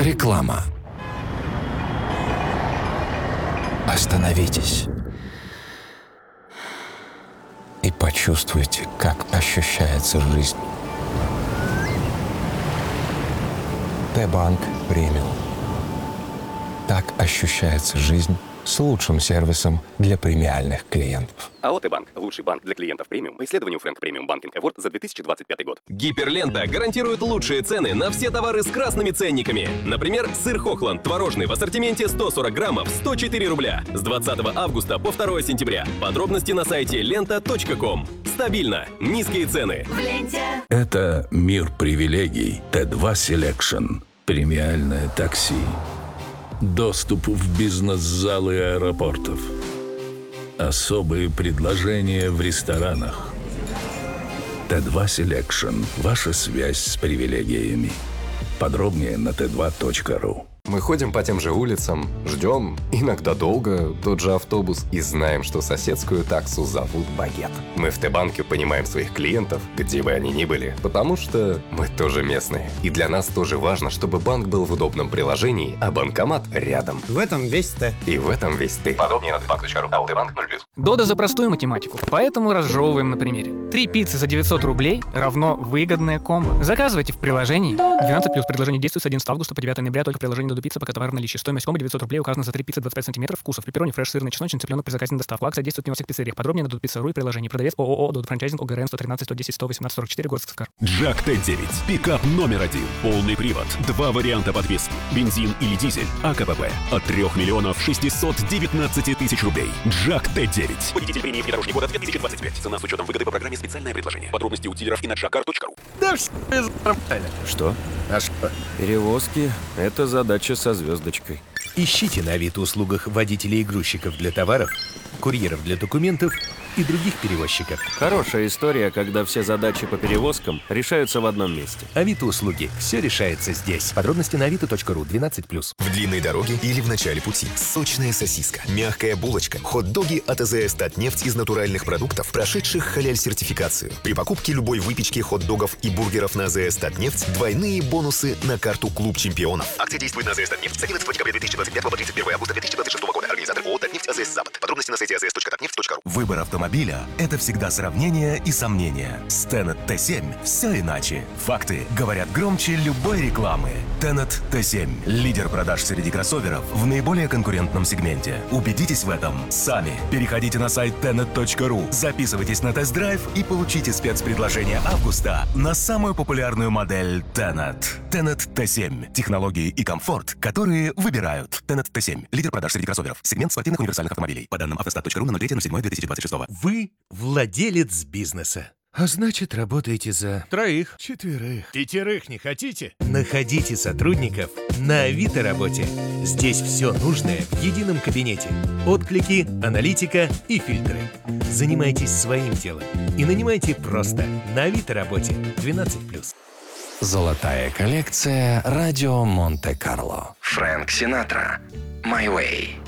Реклама. Остановитесь и почувствуйте, как ощущается жизнь. Т-банк премиум. Так ощущается жизнь с лучшим сервисом для премиальных клиентов. АО «Т-банк» – лучший банк для клиентов премиум по исследованию Frank Premium Banking Award за 2025 год. Гиперлента гарантирует лучшие цены на все товары с красными ценниками. Например, сыр Хохланд творожный в ассортименте 140 граммов, 104 рубля. С 20 августа по 2 сентября. Подробности на сайте lenta.com. Стабильно. Низкие цены. В ленте. Это мир привилегий. Т2 Selection. Премиальное такси. Доступ в бизнес-залы аэропортов. Особые предложения в ресторанах. Т2 Selection. Ваша связь с привилегиями. Подробнее на t2.ru. Мы ходим по тем же улицам, ждем, иногда долго, тот же автобус и знаем, что соседскую таксу зовут Багет. Мы в Т-банке понимаем своих клиентов, где бы они ни были, потому что мы тоже местные. И для нас тоже важно, чтобы банк был в удобном приложении, а банкомат рядом. В этом весь Т. И в этом весь ты. Подробнее на tbank.ru. АО «Т-банк» 0+. Дода за простую математику, поэтому разжевываем на примере. 3 пиццы за 900 рублей равно выгодное комбо. Заказывайте в приложении. 12+. Предложение действует с 11 августа по 9 ноября только в приложении Додо Пицца, пока товар в наличии. Стоимость комбо 900 рублей указана за 3 пиццы 25 сантиметров. Вкусов: пепперони, фреш, сырный, чесночный, цыпленок при заказе на доставку. Акция действует не во всех пиццериях. Подробнее на dodopizza.ru и приложении. Продавец ООО «Додо Франчайзинг», ОГРН 113 110 118 44, город Сыскар. Джак Т9. Пикап номер 1. Полный привод. 2 варианта подвески. Бензин или дизель. АКПП. От 3 миллионов 619 тысяч рублей. Джак Т9. Победитель премии «Внедорожник года» 2025. Цена с учетом выгоды по программе «Специальное предложение». Подробности у дилеров и на jackar.ru. Да все нормально. Что? А что? Перевозки – это задача со звездочкой. Ищите на Авито-услугах водителей и грузчиков для товаров, курьеров для документов и других перевозчиков. Хорошая история, когда все задачи по перевозкам решаются в одном месте. Авито-услуги. Все решается здесь. Подробности на avito.ru 12+. В длинной дороге или в начале пути. Сочная сосиска, мягкая булочка, хот-доги от АЗС «Татнефть» из натуральных продуктов, прошедших халяль-сертификацию. При покупке любой выпечки, хот-догов и бургеров на АЗС «Татнефть» двойные бонусы на карту «Клуб чемпионов». Акция действует на АЗС «Татнефть» с 11 декабря 2025 по 31 августа 2026 года. Организатор ООО «Татнефть» АЗС «Запад». Подробности на сайте azs.tatneft.ru. Выбор автомобиля – это всегда сравнение и сомнения. С Tenet T7 все иначе. Факты говорят громче любой рекламы. Tenet T7 – лидер продаж среди кроссоверов в наиболее конкурентном сегменте. Убедитесь в этом сами. Переходите на сайт tenet.ru, записывайтесь на тест-драйв и получите спецпредложение августа на самую популярную модель Tenet. Tenet T7 – технологии и комфорт, которые выбирают. Tenet T7 – лидер продаж среди кроссоверов. Сегмент спортивных универсальных автомобилей. По данным автостат.ру на 03.07.2026. Вы владелец бизнеса. А значит, работаете за 3, 4, 5 не хотите? Находите сотрудников на Авито работе. Здесь все нужное в едином кабинете. Отклики, аналитика и фильтры. Занимайтесь своим делом и нанимайте просто на Авито работе 12+. Золотая коллекция «Радио Монте-Карло». Фрэнк Синатра. «My Way».